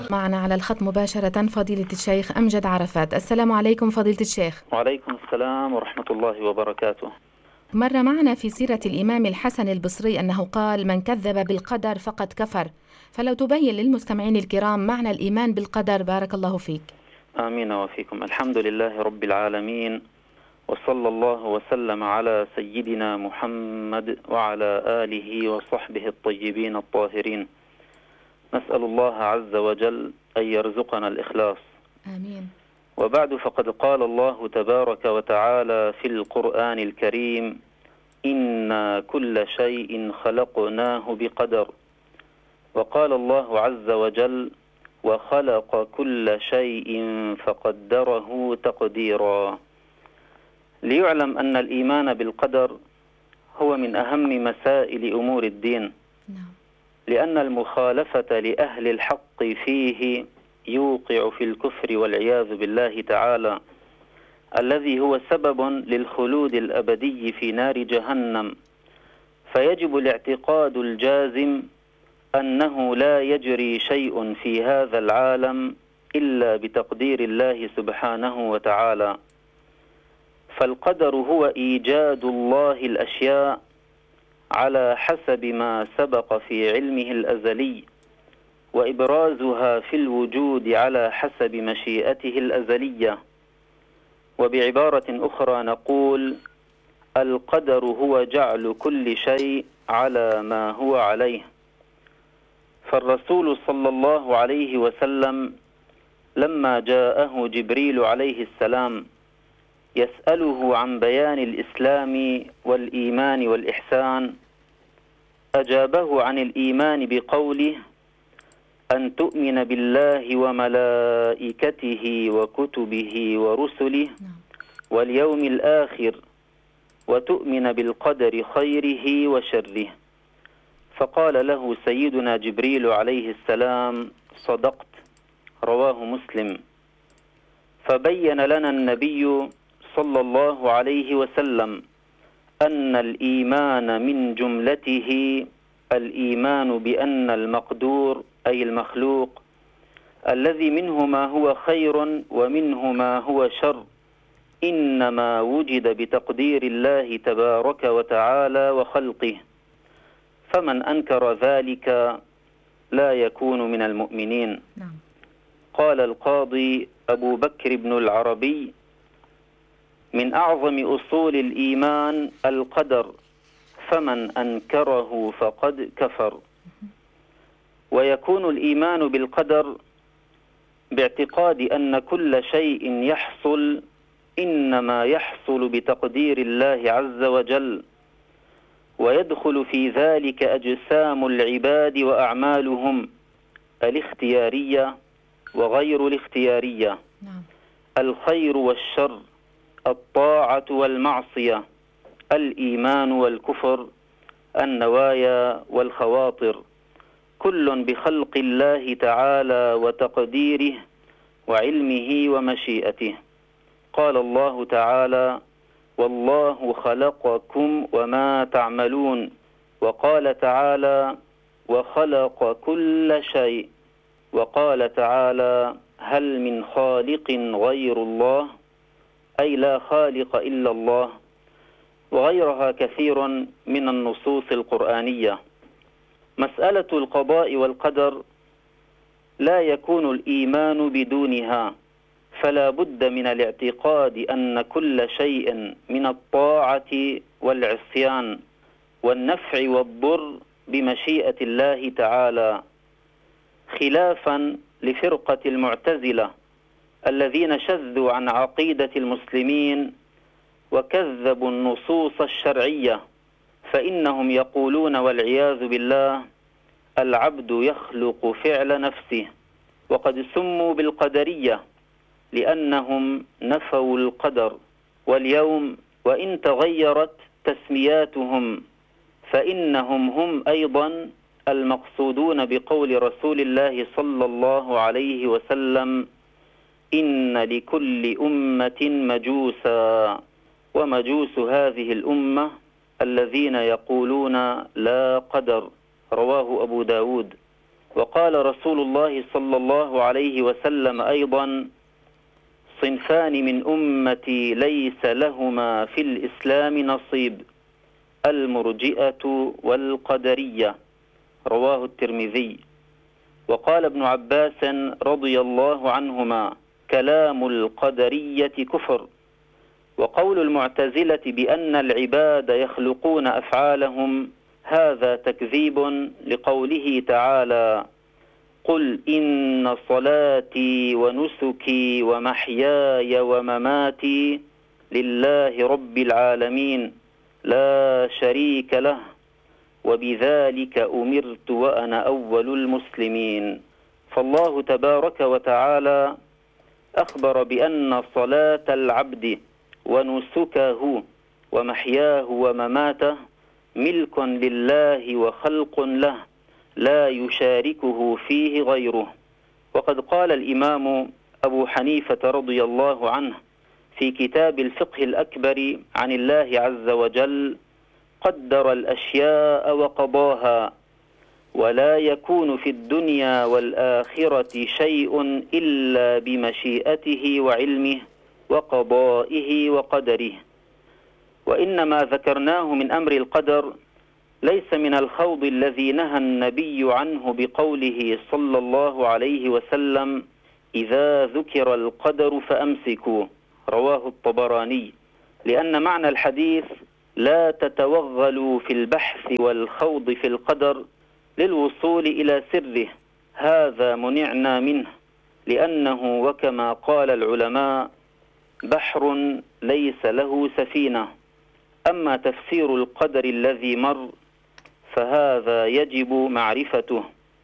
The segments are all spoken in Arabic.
معنا على الخط مباشرة فضيلة الشيخ أمجد عرفات. السلام عليكم فضيلة الشيخ. وعليكم السلام ورحمة الله وبركاته. مر معنا في سيرة الإمام الحسن البصري أنه قال: من كذب بالقدر فقد كفر. فلو تبين للمستمعين الكرام معنى الإيمان بالقدر بارك الله فيك. آمين وفيكم. الحمد لله رب العالمين، وصلى الله وسلم على سيدنا محمد وعلى آله وصحبه الطيبين الطاهرين. نسأل الله عز وجل أن يرزقنا الإخلاص. آمين. وبعد، فقد قال الله تبارك وتعالى في القرآن الكريم: إنا كل شيء خلقناه بقدر. وقال الله عز وجل: وخلق كل شيء فقدره تقديرا. ليعلم أن الإيمان بالقدر هو من أهم مسائل أمور الدين، لأن المخالفة لأهل الحق فيه يوقع في الكفر والعياذ بالله تعالى، الذي هو سبب للخلود الأبدي في نار جهنم. فيجب الاعتقاد الجازم أنه لا يجري شيء في هذا العالم إلا بتقدير الله سبحانه وتعالى. فالقدر هو إيجاد الله الأشياء على حسب ما سبق في علمه الأزلي، وإبرازها في الوجود على حسب مشيئته الأزلية. وبعبارة أخرى نقول: القدر هو جعل كل شيء على ما هو عليه. فالرسول صلى الله عليه وسلم لما جاءه جبريل عليه السلام يسأله عن بيان الإسلام والإيمان والإحسان، أجابه عن الإيمان بقوله: أن تؤمن بالله وملائكته وكتبه ورسله واليوم الآخر، وتؤمن بالقدر خيره وشره. فقال له سيدنا جبريل عليه السلام: صدقت. رواه مسلم. فبين لنا النبي صلى الله عليه وسلم أن الإيمان من جملته الإيمان بأن المقدور أي المخلوق الذي منه ما هو خير ومنه ما هو شر إنما وجد بتقدير الله تبارك وتعالى وخلقه، فمن أنكر ذلك لا يكون من المؤمنين. قال القاضي أبو بكر بن العربي: من أعظم أصول الإيمان القدر، فمن أنكره فقد كفر. ويكون الإيمان بالقدر باعتقاد أن كل شيء يحصل إنما يحصل بتقدير الله عز وجل، ويدخل في ذلك أجسام العباد وأعمالهم الاختيارية وغير الاختيارية، الخير والشر، الطاعة والمعصية، الإيمان والكفر، النوايا والخواطر، كل بخلق الله تعالى وتقديره وعلمه ومشيئته. قال الله تعالى: والله خلقكم وما تعملون. وقال تعالى: وخلق كل شيء. وقال تعالى: هل من خالق غير الله، أي لا خالق إلا الله. وغيرها كثير من النصوص القرآنية. مسألة القضاء والقدر لا يكون الإيمان بدونها، فلا بد من الاعتقاد أن كل شيء من الطاعة والعصيان والنفع والضر بمشيئة الله تعالى، خلافا لفرقة المعتزلة الذين شذوا عن عقيدة المسلمين وكذبوا النصوص الشرعية، فإنهم يقولون والعياذ بالله: العبد يخلق فعل نفسه. وقد سموا بالقدرية لأنهم نفوا القدر. واليوم وإن تغيرت تسمياتهم فإنهم هم أيضا المقصودون بقول رسول الله صلى الله عليه وسلم: إن لكل أمة مجوسا، ومجوس هذه الأمة الذين يقولون لا قدر. رواه أبو داود. وقال رسول الله صلى الله عليه وسلم أيضا: صنفان من أمتي ليس لهما في الإسلام نصيب، المرجئة والقدرية، رواه الترمذي. وقال ابن عباس رضي الله عنهما: كلام القدرية كفر. وقول المعتزلة بأن العباد يخلقون أفعالهم هذا تكذيب لقوله تعالى: قل إن صلاتي ونسكي ومحياي ومماتي لله رب العالمين لا شريك له وبذلك أمرت وأنا أول المسلمين. فالله تبارك وتعالى أخبر بأن صلاة العبد ونسكه ومحياه ومماته ملك لله وخلق له لا يشاركه فيه غيره. وقد قال الإمام أبو حنيفة رضي الله عنه في كتاب الفقه الأكبر عن الله عز وجل: قدر الأشياء وقضاها، ولا يكون في الدنيا والآخرة شيء إلا بمشيئته وعلمه وقضائه وقدره. وإنما ذكرناه من أمر القدر ليس من الخوض الذي نهى النبي عنه بقوله صلى الله عليه وسلم: إذا ذكر القدر فأمسكوا، رواه الطبراني، لأن معنى الحديث: لا تتوغلوا في البحث والخوض في القدر للوصول إلى سره، هذا منعنا منه، لأنه وكما قال العلماء: بحر ليس له سفينة. أما تفسير القدر الذي مر فهذا يجب معرفته.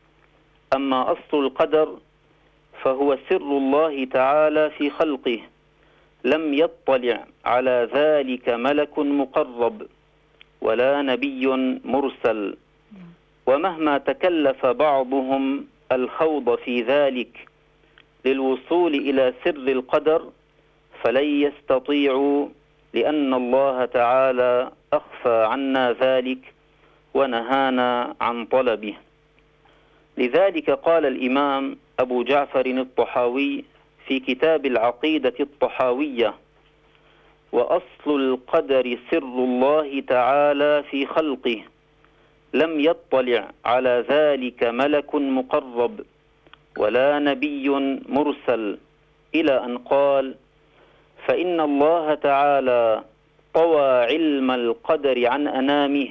أما أصل القدر فهو سر الله تعالى في خلقه، لم يطلع على ذلك ملك مقرب ولا نبي مرسل، ومهما تكلف بعضهم الخوض في ذلك للوصول إلى سر القدر فلن يستطيعوا، لأن الله تعالى أخفى عنا ذلك ونهانا عن طلبه. لذلك قال الإمام أبو جعفر الطحاوي في كتاب العقيدة الطحاوية: وأصل القدر سر الله تعالى في خلقه، لم يطلع على ذلك ملك مقرب ولا نبي مرسل، إلى أن قال: فإن الله تعالى طوى علم القدر عن أنامه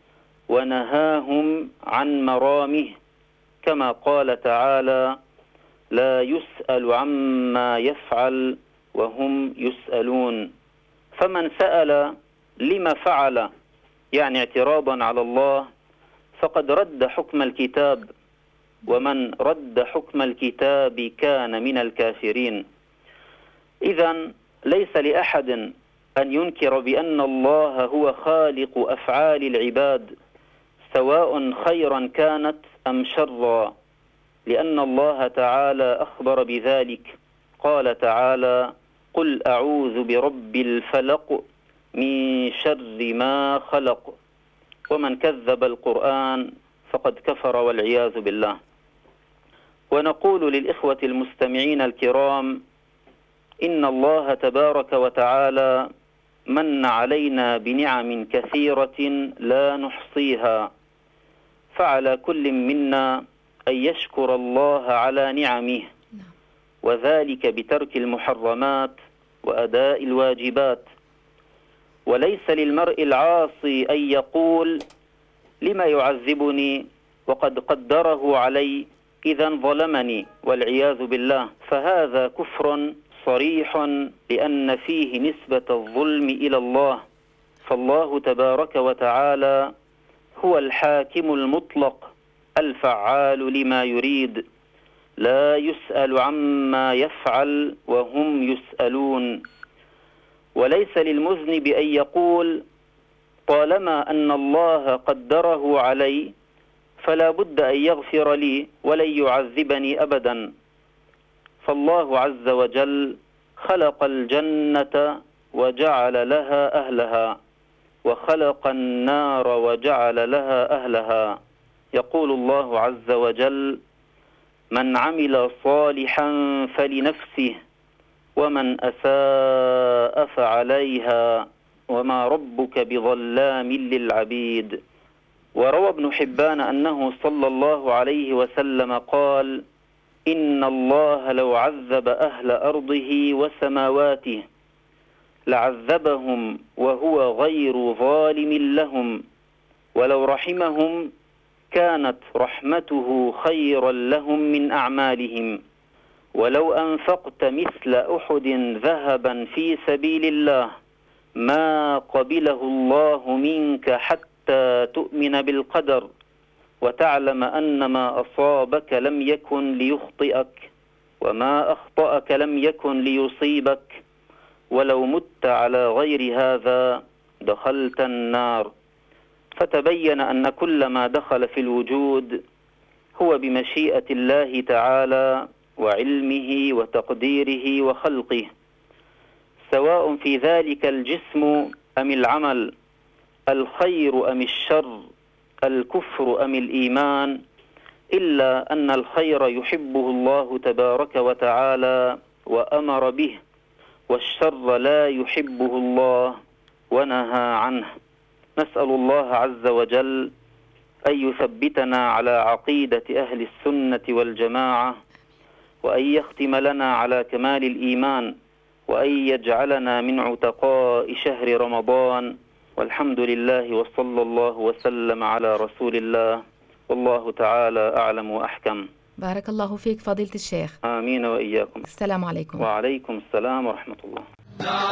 ونهاهم عن مرامه، كما قال تعالى: لا يسأل عما يفعل وهم يسألون. فمن سأل لما فعل، يعني اعتراضا على الله، فقد رد حكم الكتاب، ومن رد حكم الكتاب كان من الكافرين. إذن ليس لأحد أن ينكر بأن الله هو خالق أفعال العباد، سواء خيرا كانت أم شرا، لأن الله تعالى أخبر بذلك. قال تعالى: قل أعوذ برب الفلق من شر ما خلق. ومن كذب القرآن فقد كفر والعياذ بالله. ونقول للإخوة المستمعين الكرام: إن الله تبارك وتعالى من علينا بنعم كثيرة لا نحصيها، فعلى كل منا أن يشكر الله على نعمه، وذلك بترك المحرمات وأداء الواجبات. وليس للمرء العاصي أن يقول: لما يعذبني وقد قدره علي، إذن ظلمني، والعياذ بالله، فهذا كفر صريح، لأن فيه نسبة الظلم إلى الله. فالله تبارك وتعالى هو الحاكم المطلق الفعال لما يريد، لا يسأل عما يفعل وهم يسألون. وليس للمذنب أن يقول: طالما أن الله قدره علي فلا بد أن يغفر لي ولن يعذبني أبدا. فالله عز وجل خلق الجنة وجعل لها أهلها، وخلق النار وجعل لها أهلها، يقول الله عز وجل: من عمل صالحا فلنفسه ومن أساء فعليها وما ربك بظلام للعبيد. وروى ابن حبان أنه صلى الله عليه وسلم قال: إن الله لو عذب أهل أرضه وسماواته لعذبهم وهو غير ظالم لهم، ولو رحمهم كانت رحمته خيرا لهم من أعمالهم، ولو أنفقت مثل أحد ذهبا في سبيل الله ما قبله الله منك حتى تؤمن بالقدر وتعلم أن ما أصابك لم يكن ليخطئك وما أخطأك لم يكن ليصيبك، ولو مت على غير هذا دخلت النار. فتبين أن كل ما دخل في الوجود هو بمشيئة الله تعالى وعلمه وتقديره وخلقه، سواء في ذلك الجسم أم العمل، الخير أم الشر، الكفر أم الإيمان، إلا أن الخير يحبه الله تبارك وتعالى وأمر به، والشر لا يحبه الله ونهى عنه. نسأل الله عز وجل أن يثبتنا على عقيدة أهل السنة والجماعة، وأن يختم لنا على كمال الإيمان، وأن يجعلنا من عتقاء شهر رمضان. والحمد لله وصلى الله وسلم على رسول الله، والله تعالى أعلم وأحكم. بارك الله فيك فضيلة الشيخ. آمين وإياكم. السلام عليكم. وعليكم السلام ورحمة الله.